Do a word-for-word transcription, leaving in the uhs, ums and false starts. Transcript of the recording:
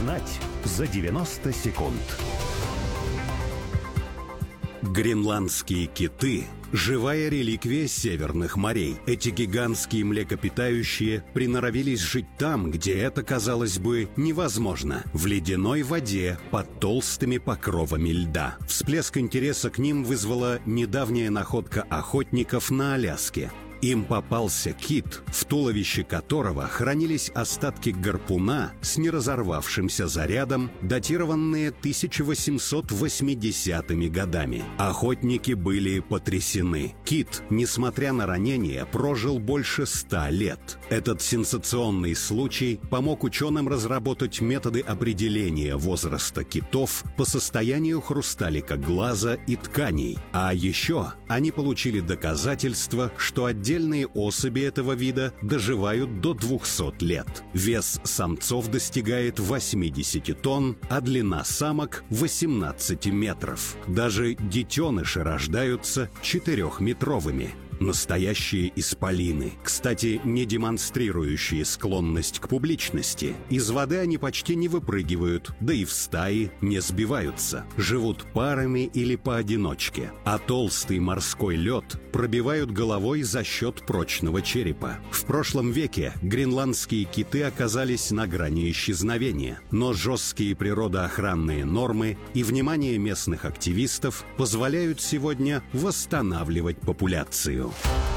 Узнать за девяносто секунд. Гренландские киты – живая реликвия северных морей. Эти гигантские млекопитающие приноровились жить там, где это, казалось бы, невозможно – в ледяной воде под толстыми покровами льда. Всплеск интереса к ним вызвала недавняя находка охотников на Аляске. Им попался кит, в туловище которого хранились остатки гарпуна с неразорвавшимся зарядом, датированные тысяча восемьсот восьмидесятыми годами. Охотники были потрясены. Кит, несмотря на ранения, прожил больше ста лет. Этот сенсационный случай помог ученым разработать методы определения возраста китов по состоянию хрусталика глаза и тканей. А еще они получили доказательства, что отдельные Отдельные особи этого вида доживают до двухсот лет. Вес самцов достигает восьмидесяти тонн, а длина самок – восемнадцати метров. Даже детеныши рождаются четырехметровыми. Настоящие исполины, кстати, не демонстрирующие склонность к публичности. Из воды они почти не выпрыгивают, да и в стаи не сбиваются. Живут парами или поодиночке. А толстый морской лед пробивают головой за счет прочного черепа. В прошлом веке гренландские киты оказались на грани исчезновения. Но жесткие природоохранные нормы и внимание местных активистов позволяют сегодня восстанавливать популяцию.